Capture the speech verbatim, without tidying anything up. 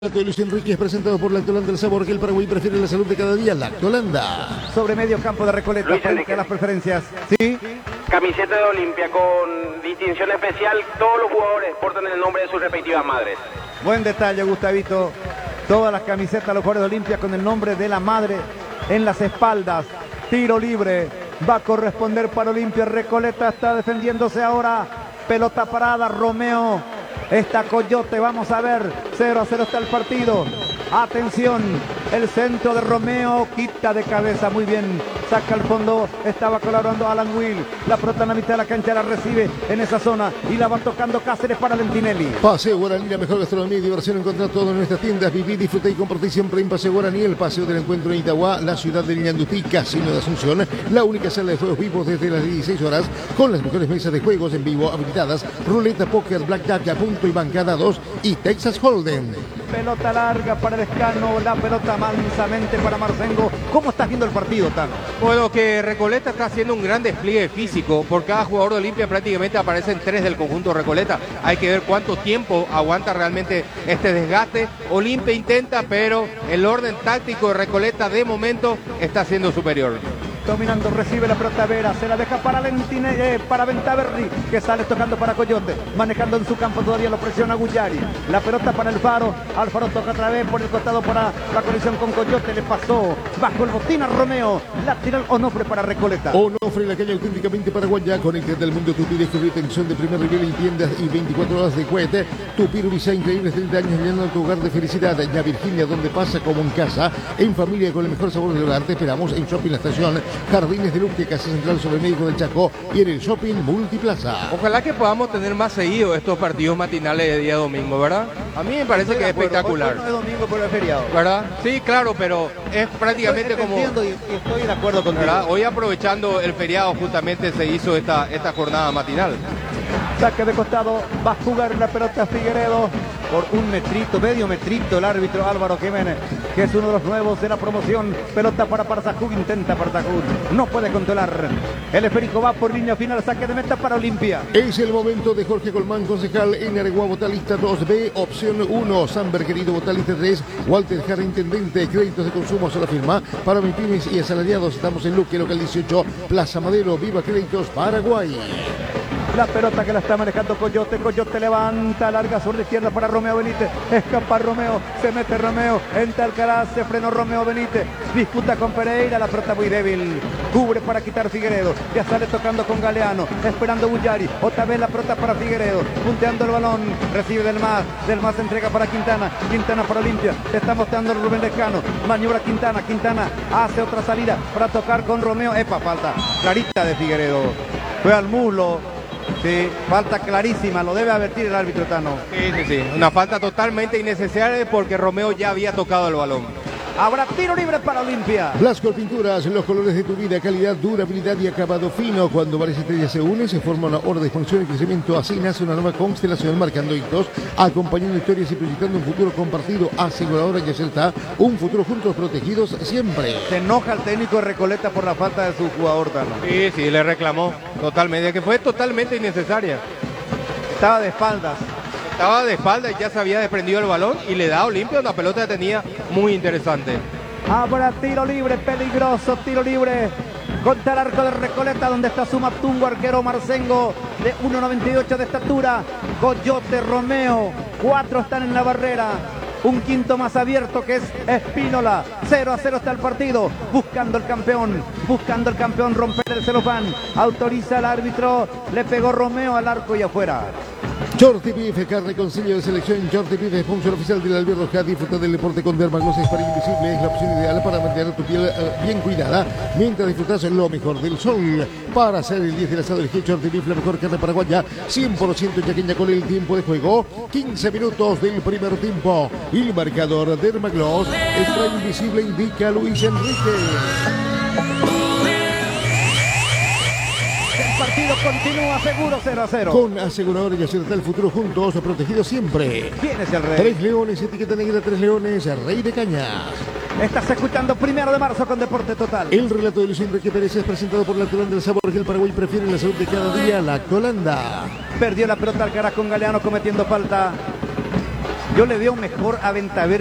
De Luis Enrique es presentado por Lactolanda del sabor que el Paraguay prefiere la salud de cada día. Lactolanda. Sobre medio campo de Recoleta, Luis frente Enrique. a las preferencias. Sí. Camiseta de Olimpia con distinción especial. Todos los jugadores portan el nombre de sus respectivas madres. Buen detalle, Gustavito. Todas las camisetas de los jugadores de Olimpia con el nombre de la madre en las espaldas. Tiro libre. Va a corresponder para Olimpia. Recoleta está defendiéndose ahora. Pelota parada. Romeo. Está Coyote, vamos a ver, cero a cero está el partido. Atención, el centro de Romeo, quita de cabeza, muy bien, saca al fondo, estaba colaborando Alan Will. La pelota en la mitad de la cancha la recibe en esa zona y la va tocando Cáceres para Lentinelli. Paseo Guaraní, la mejor gastronomía y diversión. Encontrar todo en nuestras tiendas. Viví, disfruta y compartí siempre en Paseo Guaraní. El paseo del encuentro en Itagua, la ciudad de Ñandutí, Casino de Asunción. La única sala de juegos vivos desde las dieciséis horas con las mejores mesas de juegos en vivo habilitadas. Ruleta, póker, blackjack, a punto y bancada dos y Texas Hold'em. Pelota larga para el Escano, la pelota mansamente para Marcengo. ¿Cómo estás viendo el partido, Tano? Bueno, que Recoleta está haciendo un gran despliegue físico. Por cada jugador de Olimpia prácticamente aparecen tres del conjunto Recoleta. Hay que ver cuánto tiempo aguanta realmente este desgaste. Olimpia intenta, pero el orden táctico de Recoleta de momento está siendo superior. Dominando, recibe la pelota Vera, se la deja para Lentine, eh, para Ventaverri, que sale tocando para Coyote, manejando en su campo todavía lo presiona Guyari. La pelota para Alfaro, Alfaro toca otra vez por el costado para la colisión con Coyote, le pasó bajo el botín a Romeo, lateral Onofre para Recoleta. Onofre, la calle auténticamente paraguaya, con el del mundo Tupi, descubrir tensión de primer nivel en tiendas y veinticuatro horas de cohete. Tupi Rubisa, increíbles treinta años llenando tu hogar de felicidad. Ya Virginia, donde pasa como en casa, en familia con el mejor sabor del hogar. Te esperamos en Shopping La Estación, Jardines de Luque, Casa Central sobre Médico del Chaco y en el Shopping Multiplaza. Ojalá que podamos tener más seguido estos partidos matinales de día domingo, ¿verdad? A mí me parece que es espectacular. Hoy no es domingo, pero es feriado. ¿Verdad? Sí, claro, pero es prácticamente Estoy como... entendiendo y, y estoy de acuerdo contigo. ¿verdad? Hoy aprovechando el feriado justamente se hizo esta, esta jornada matinal. Saque de costado, va a jugar la pelota Figueredo por un metrito, medio metrito el árbitro Álvaro Jiménez, que es uno de los nuevos de la promoción. Pelota para Parzajú, intenta Parzajú, no puede controlar. El esférico va por línea final, saque de meta para Olimpia. Es el momento de Jorge Colmán, concejal en Areguá, Botalista dos B, opción uno, Samber querido, Botalista tres, Walter Jara, intendente, créditos de consumo, sola firma, para pymes y asalariados. Estamos en Luque, local dieciocho, Plaza Madero, Viva Créditos, Paraguay. La pelota que la está manejando Coyote, Coyote levanta, larga sobre la izquierda para Romeo Benítez, escapa Romeo, se mete Romeo, entra Alcaraz, se frenó Romeo Benítez, disputa con Pereira, la pelota muy débil, cubre para quitar Figueredo, ya sale tocando con Galeano, esperando Bullari, otra vez la pelota para Figueredo, punteando el balón, recibe del Más, del Más entrega para Quintana, Quintana para Olimpia, está mostrando Rubén Lescano, maniobra Quintana, Quintana hace otra salida para tocar con Romeo, epa, falta clarita de Figueredo, fue al muslo. Sí, falta clarísima, lo debe advertir el árbitro Tano. Sí, sí, sí. Una falta totalmente innecesaria porque Romeo ya había tocado el balón. Habrá tiro libre para Olimpia. Blasco Pinturas, los colores de tu vida, calidad, durabilidad y acabado fino. Cuando varias estrellas se unen, se forma una hora de expansión y crecimiento. Así nace una nueva constelación, marcando hitos, acompañando historias y proyectando un futuro compartido. Aseguradora Yacelta, un futuro juntos, protegidos siempre. Se enoja el técnico de Recoleta por la falta de su jugador, Tano. Sí, sí, le reclamó totalmente, que fue totalmente innecesaria. Estaba de espaldas. Estaba de espalda y ya se había desprendido el balón y le da a Olimpia una pelota que tenía muy interesante. Habrá tiro libre, peligroso, tiro libre contra el arco de Recoleta, donde está su Matungo, arquero Marcengo, de uno noventa y ocho de estatura. Coyote, Romeo, cuatro están en la barrera. Un quinto más abierto que es Espínola. cero a cero está el partido. Buscando el campeón. Buscando el campeón romper el celofán. Autoriza el árbitro. Le pegó Romeo al arco y afuera. Shorty Beef, carne con sello de selección. Shorty Beef es sponsor oficial del Alberto Roja. Disfruta del deporte con Dermaglosis para Invisible. Es la opción ideal para mantener tu piel uh, bien cuidada mientras disfrutas lo mejor del sol. Para hacer el diez del asado, elegí Shorty Beef, la mejor carne paraguaya. cien por ciento yaqueña con el tiempo de juego. quince minutos del primer tiempo. Y el marcador Dermagloss. Extra Invisible indica Luis Enrique. El partido continúa seguro cero a cero. Con aseguradores y acertar el futuro juntos, protegidos siempre. ¿Quién es el rey? Tres Leones, etiqueta negra, Tres Leones, Rey de Cañas. Estás escuchando Primero de Marzo con Deporte Total. El relato de Luis Enrique Pérez es presentado por Lactolanda del sabor que el Paraguay prefiere la salud de cada día. Lactolanda. Perdió la pelota Alcaraz con Galeano cometiendo falta. Yo le veo mejor a Bentaver